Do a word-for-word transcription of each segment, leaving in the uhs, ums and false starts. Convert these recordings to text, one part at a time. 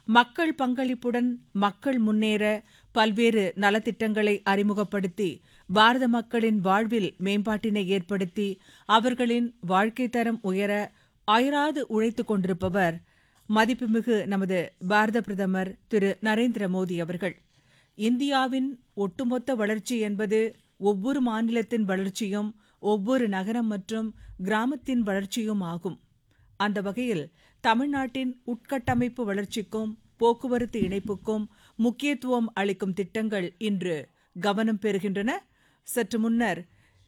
மக்கள் பங்களிப்புடன் மக்கள் முன்னேற பல்வேறு நலத்திட்டங்களை அறிமுகப்படுத்தி பாரத மக்களின் வாழ்வில் மேம்பாட்டினை ஏற்படுத்தி அவர்களின் வாழ்க்கை தரம் உயர அயராது உழைத்துக் கொண்டிருப்பவர் மதிப்புமிகு நமது பாரத பிரதமர் திரு நரேந்திர மோடி அவர்கள். இந்தியாவின் ஒட்டுமொத்த வளர்ச்சி என்பது ஒவ்வொரு மாநிலத்தின் வளர்ச்சியும் ஒவ்வொரு நகரம் மற்றும் கிராமத்தின் வளர்ச்சியும் ஆகும். அந்த வகையில் தமிழ்நாட்டின் உட்கட்டமைப்பு வளர்ச்சிக்கும் போக்குவரத்து இணைப்புக்கும் முக்கியத்துவம் அளிக்கும் திட்டங்கள் இன்று கவனம் பெறுகின்றன. சற்று முன்னர்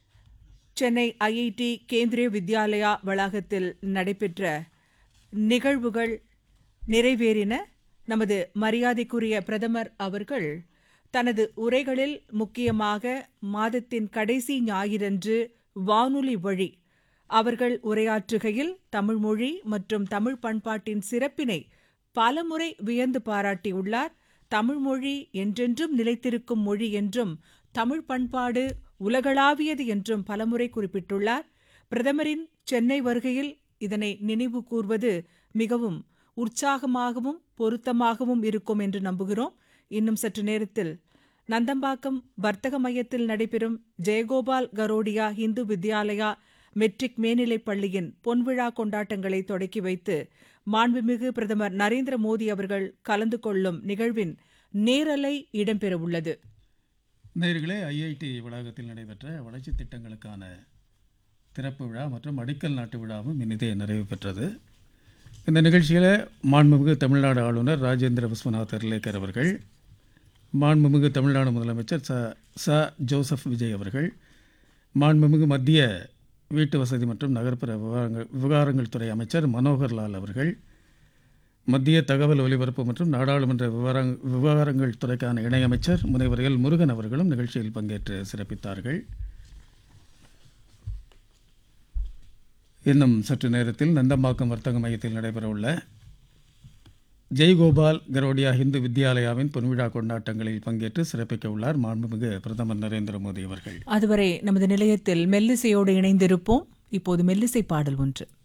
சென்னை ஐஐடி கேந்திரிய வித்யாலயா வளாகத்தில் நடைபெற்ற நிகழ்வுகள் நிறைவேறின. நமது மரியாதைக்குரிய பிரதமர் அவர்கள் தனது உரைகளில் முக்கியமாக மாதத்தின் கடைசி ஞாயிறன்று வானொலி வழி அவர்கள் உரையாற்றுகையில் தமிழ்மொழி மற்றும் தமிழ் பண்பாட்டின் சிறப்பினை பலமுறை வியந்து பாராட்டியுள்ளார். தமிழ்மொழி என்றென்றும் நிலைத்திருக்கும் மொழி என்றும் தமிழ் பண்பாடு உலகளாவியது என்றும் பலமுறை குறிப்பிட்டுள்ளார். பிரதமரின் சென்னை வருகையில் இதனை நினைவு கூர்வது மிகவும் உற்சாகமாகவும் பொருத்தமாகவும் இருக்கும் என்று நம்புகிறோம். இன்னும் சற்று நேரத்தில் நந்தம்பாக்கம் வர்த்தக மையத்தில் நடைபெறும் ஜெயகோபால் கரோடியா இந்து வித்யாலயா மெட்ரிக் மேல்நிலைப் பள்ளியின் பொன்விழா கொண்டாட்டங்களை தொடக்கி வைத்து மாண்புமிகு பிரதமர் நரேந்திர மோடி அவர்கள் கலந்து கொள்ளும் நிகழ்வின் நேரலை இடம்பெறவுள்ளது. நேயர்களே, ஐஐடி வளாகத்தில் நடைபெற்ற வளர்ச்சி திட்டங்களுக்கான திறப்பு விழா மற்றும் அடிக்கல் நாட்டு விழாவும் இனிதே நிறைவு பெற்றது. இந்த நிகழ்ச்சியில் மாண்புமிகு தமிழ்நாடு ஆளுநர் ராஜேந்திர விஸ்வநாத் அர்லேக்கர் அவர்கள், மாண்புமிகு தமிழ்நாடு முதலமைச்சர் ச ச ஜோசப் விஜய் அவர்கள், மாண்புமிகு மத்திய வீட்டு வசதி மற்றும் நகர்ப்புற விவகாரங்கள் விவகாரங்கள் துறை அமைச்சர் மனோகர் லால் அவர்கள், மத்திய தகவல் ஒலிபரப்பு மற்றும் நாடாளுமன்ற விவகாரங் விவகாரங்கள் துறைக்கான இணையமைச்சர் முனைவர் எல் முருகன் அவர்களும் நிகழ்ச்சியில் பங்கேற்று சிறப்பித்தார்கள். இன்னும் சற்று நேரத்தில் நந்தம்பாக்கம் வர்த்தக மையத்தில் நடைபெறவுள்ள ஜெய்கோபால் கரோடியா இந்து வித்யாலயாவின் பொன்விழா கொண்டாட்டங்களில் பங்கேற்று சிறப்பிக்க உள்ளார் மாண்புமிகு பிரதமர் நரேந்திர மோடி அவர்கள். அதுவரை நமது நிலையத்தில் மெல்லிசையோடு இணைந்திருப்போம். இப்போது மெல்லிசை பாடல் ஒன்று.